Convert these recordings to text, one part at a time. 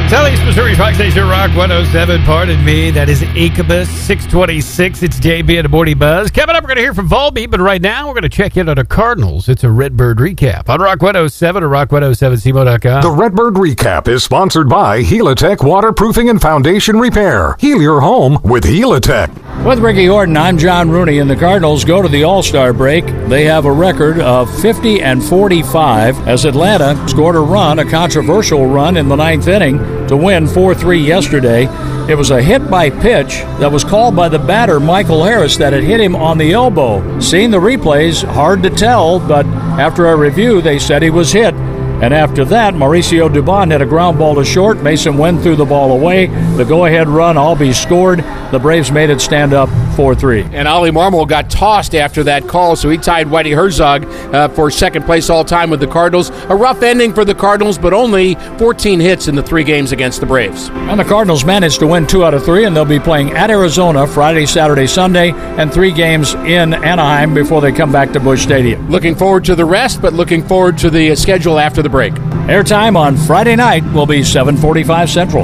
Southeast Missouri's Rock Station, Rock 107. Pardon me, that is Incubus 626. It's JB and the Morning Buzz. Coming up, we're going to hear from Volbeat, but right now we're going to check in on the Cardinals. It's a Redbird recap on Rock 107 or rock107cmo.com. The Redbird recap is sponsored by Helitech Waterproofing and Foundation Repair. Heal your home with Helitech. With Ricky Horton, I'm John Rooney, and the Cardinals go to the All-Star break. They have a record of 50-45 as Atlanta scored a controversial run in the ninth inning to win 4-3 yesterday. It was a hit by pitch that was called by the batter, Michael Harris, that had hit him on the elbow. Seeing the replays, hard to tell, but after a review, they said he was hit. And after that, Mauricio Dubon hit a ground ball to short. Mason Wynn threw the ball away. The go-ahead run, Albie scored. The Braves made it stand up 4-3. And Ollie Marmol got tossed after that call, so he tied Whitey Herzog for second place all-time with the Cardinals. A rough ending for the Cardinals, but only 14 hits in the 3 games against the Braves. And the Cardinals managed to win 2 out of 3, and they'll be playing at Arizona Friday, Saturday, Sunday, and 3 games in Anaheim before they come back to Busch Stadium. Looking forward to the rest, but looking forward to the schedule after the break. Airtime on Friday night will be 7:45 Central.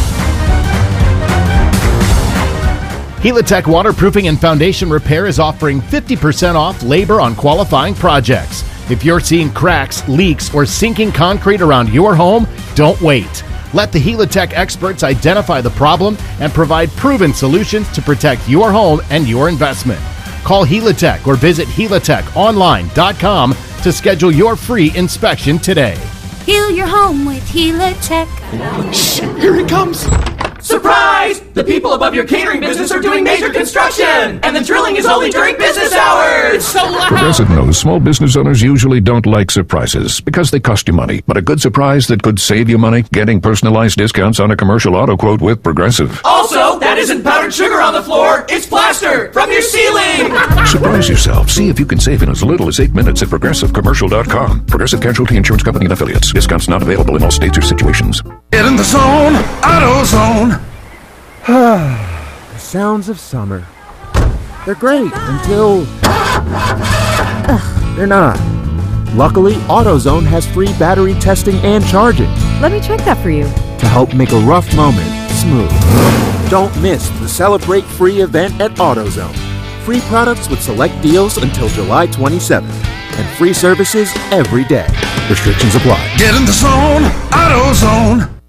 Helitech Waterproofing and Foundation Repair is offering 50% off labor on qualifying projects. If you're seeing cracks, leaks, or sinking concrete around your home, don't wait. Let the Helitech experts identify the problem and provide proven solutions to protect your home and your investment. Call Helitech or visit helitechonline.com to schedule your free inspection today. Heal your home with Helitech. Shh, here he comes. Surprise! The people above your catering business are doing major construction, and the drilling is only during business hours. It's so loud. Progressive knows small business owners usually don't like surprises because they cost you money. But a good surprise that could save you money? Getting personalized discounts on a commercial auto quote with Progressive. Also, that isn't powdered sugar on the floor. It's plaster from your ceiling. Surprise yourself. See if you can save in as little as 8 minutes at ProgressiveCommercial.com. Progressive Casualty Insurance Company and Affiliates. Discounts not available in all states or situations. Get in the zone. AutoZone. The sounds of summer. They're great until they're not. Luckily, AutoZone has free battery testing and charging. Let me check that for you. To help make a rough moment smooth. Don't miss the Celebrate Free event at AutoZone. Free products with select deals until July 27th. And free services every day. Restrictions apply. Get in the zone. AutoZone.